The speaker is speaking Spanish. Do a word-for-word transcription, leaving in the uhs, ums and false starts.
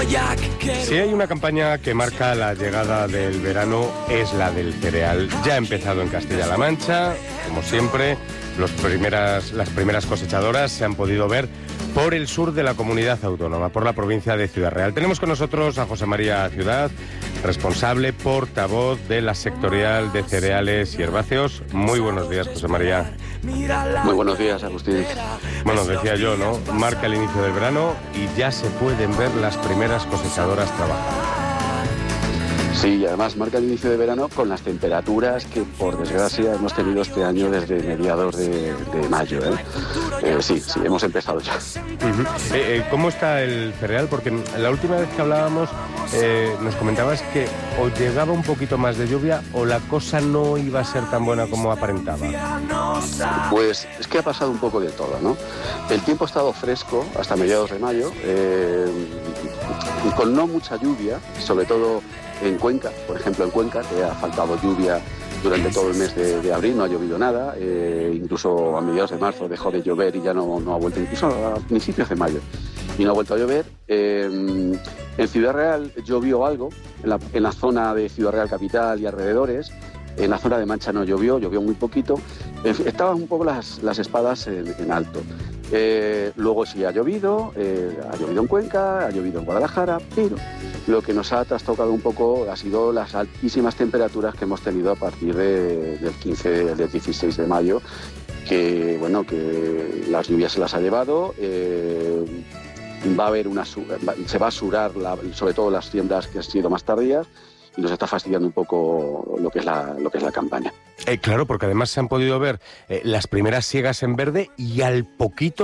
Si hay una campaña que marca la llegada del verano, es la del cereal. Ya ha empezado en Castilla-La Mancha, como siempre. Los primeras, las primeras cosechadoras se han podido ver por el sur de la comunidad autónoma, por la provincia de Ciudad Real. Tenemos con nosotros a José María Ciudad, responsable, portavoz de la sectorial de cereales y herbáceos. Muy buenos días, José María. Muy buenos días, Agustín. Bueno, decía yo, ¿no? Marca el inicio del verano y ya se pueden ver las primeras cosechadoras trabajando. Sí, y además marca el inicio de verano con las temperaturas que, por desgracia, hemos tenido este año desde mediados de, de mayo. ¿eh? Eh, sí, sí, hemos empezado ya. Uh-huh. eh, eh, ¿Cómo está el cereal? Porque la última vez que hablábamos eh, nos comentabas que o llegaba un poquito más de lluvia o la cosa no iba a ser tan buena como aparentaba. Pues es que ha pasado un poco de todo, ¿no? El tiempo ha estado fresco hasta mediados de mayo, eh, con no mucha lluvia, sobre todo en Cuenca, por ejemplo en Cuenca, que ha faltado lluvia durante todo el mes de, de abril, no ha llovido nada, eh, incluso a mediados de marzo dejó de llover y ya no, no ha vuelto, incluso a principios de mayo, y no ha vuelto a llover. Eh, en Ciudad Real llovió algo, en la, en la zona de Ciudad Real capital y alrededores. En la zona de Mancha no llovió, llovió muy poquito. Estaban un poco las, las espadas en, en alto. Eh, luego sí ha llovido, eh, ha llovido en Cuenca, ha llovido en Guadalajara, pero lo que nos ha trastocado un poco ha sido las altísimas temperaturas que hemos tenido a partir de, del quince, del dieciséis de mayo, que bueno, que las lluvias se las ha llevado. Eh, va a haber una, se va a surar la, sobre todo las siembras que han sido más tardías, y nos está fastidiando un poco lo que es la, lo que es la campaña. Eh, claro, porque además se han podido ver eh, las primeras siegas en verde y al poquito